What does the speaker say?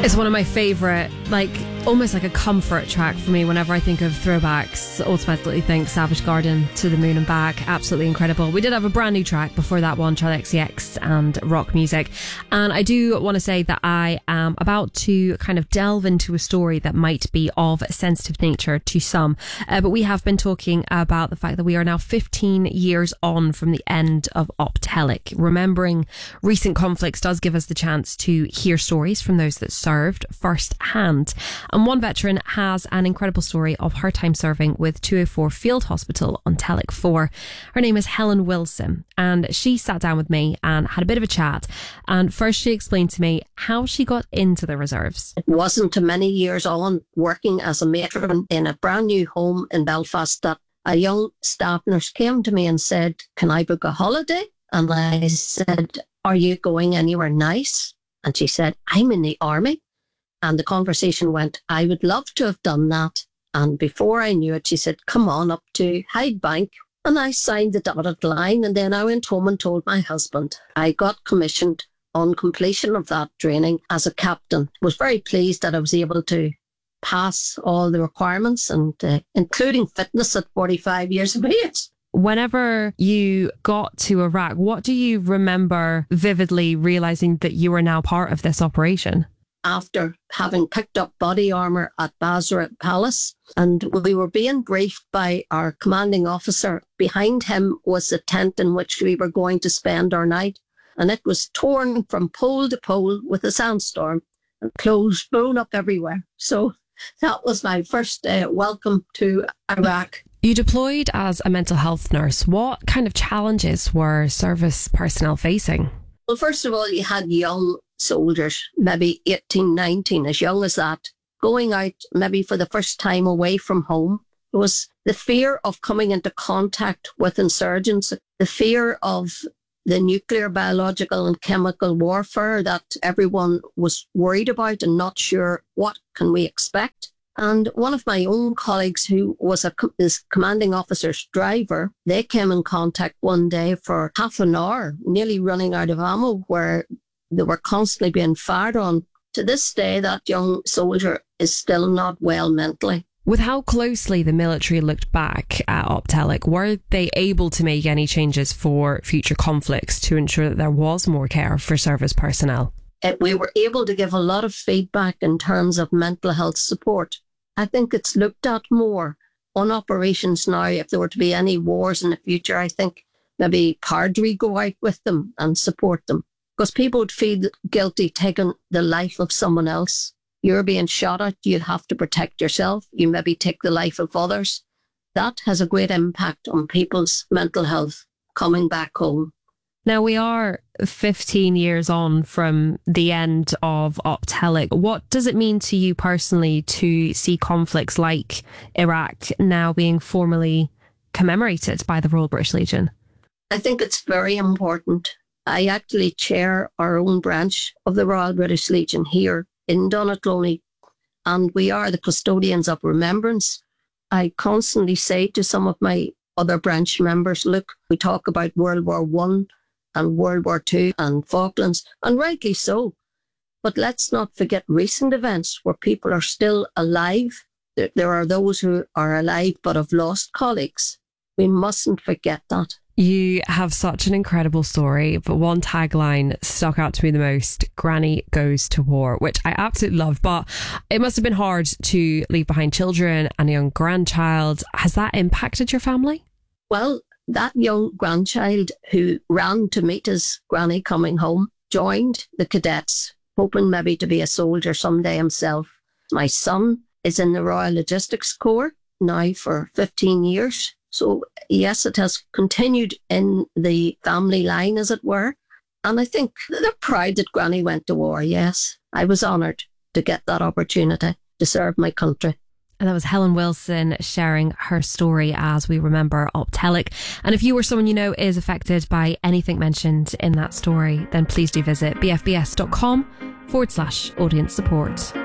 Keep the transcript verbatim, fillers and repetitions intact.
It's one of my favourite, like, almost like a comfort track for me whenever I think of throwbacks. Automatically think Savage Garden, To the Moon and Back. Absolutely incredible. We did have a brand new track before that one, Charli X C X and Rock Music. And I do want to say that I am about to kind of delve into a story that might be of sensitive nature to some. Uh, but we have been talking about the fact that we are now fifteen years on from the end of Optelic. Remembering recent conflicts does give us the chance to hear stories from those that served firsthand. And one veteran has an incredible story of her time serving with two oh four Field Hospital on Telic four. Her name is Helen Wilson, and she sat down with me and had a bit of a chat. And first she explained to me how she got into the reserves. It wasn't many years on working as a matron in a brand new home in Belfast that a young staff nurse came to me and said, "Can I book a holiday?" And I said, "Are you going anywhere nice?" And she said, "I'm in the army." And the conversation went, "I would love to have done that." And before I knew it, she said, "Come on up to Hyde Bank." And I signed the dotted line. And then I went home and told my husband. I got commissioned on completion of that training as a captain. Was very pleased that I was able to pass all the requirements, and uh, including fitness at forty-five years of age. Whenever you got to Iraq, what do you remember vividly realising that you were now part of this operation? After having picked up body armour at Basra Palace, and we were being briefed by our commanding officer. Behind him was the tent in which we were going to spend our night, and it was torn from pole to pole with a sandstorm and clothes blown up everywhere. So that was my first uh, welcome to Iraq. You deployed as a mental health nurse. What kind of challenges were service personnel facing? Well, first of all, you had young soldiers, maybe eighteen, nineteen, as young as that, going out maybe for the first time away from home. It was the fear of coming into contact with insurgents, the fear of the nuclear, biological and chemical warfare that everyone was worried about and not sure what can we expect. And one of my own colleagues who was a his commanding officer's driver, they came in contact one day for half an hour, nearly running out of ammo, where they were constantly being fired on. To this day, that young soldier is still not well mentally. With how closely the military looked back at Optelic, were they able to make any changes for future conflicts to ensure that there was more care for service personnel? It, we were able to give a lot of feedback in terms of mental health support. I think it's looked at more on operations now. If there were to be any wars in the future, I think maybe Pardry go out with them and support them. Because people would feel guilty taking the life of someone else. You're being shot at, you have to protect yourself. You maybe take the life of others. That has a great impact on people's mental health coming back home. Now, we are fifteen years on from the end of Optelic. What does it mean to you personally to see conflicts like Iraq now being formally commemorated by the Royal British Legion? I think it's very important. I actually chair our own branch of the Royal British Legion here in Donegalony, and we are the custodians of remembrance. I constantly say to some of my other branch members, look, we talk about World War One and World War Two and Falklands, and rightly so. But let's not forget recent events where people are still alive. There, there are those who are alive but have lost colleagues. We mustn't forget that. You have such an incredible story, but one tagline stuck out to me the most: Granny goes to war, which I absolutely love. But it must have been hard to leave behind children and a young grandchild. Has that impacted your family? Well, that young grandchild who ran to meet his granny coming home joined the cadets, hoping maybe to be a soldier someday himself. My son is in the Royal Logistics Corps now for fifteen years. So yes, it has continued in the family line, as it were. And I think they're proud that Granny went to war, yes. I was honoured to get that opportunity to serve my country. And that was Helen Wilson sharing her story as we remember Optelic. And if you or someone you know is affected by anything mentioned in that story, then please do visit bfbs.com forward slash audience support.